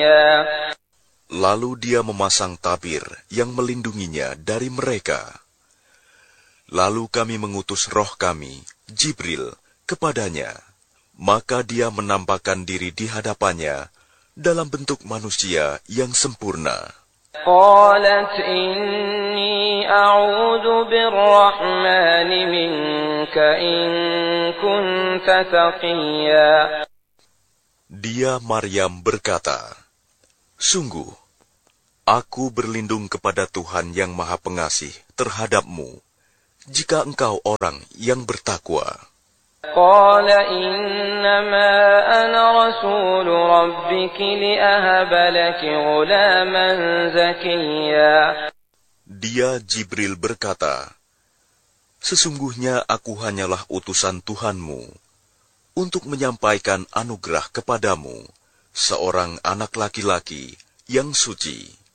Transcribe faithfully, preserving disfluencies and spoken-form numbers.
Lalu dia memasang tabir yang melindunginya dari mereka. Lalu kami mengutus roh kami, Jibril, kepadanya. Maka dia menampakkan diri di hadapannya dalam bentuk manusia yang sempurna. قالت إني أعوذ بالرحمن منك إن كنت تقيا. Dia Maryam berkata, sungguh, aku berlindung kepada Tuhan yang Maha Pengasih terhadapmu, jika engkau orang yang bertakwa. قال إنما أنا رسول ربك لأهب لك غلاما زكيا. Dia Jibril berkata, sesungguhnya aku hanyalah utusan Tuhanmu untuk menyampaikan anugerah kepadamu, seorang anak laki-laki yang suci.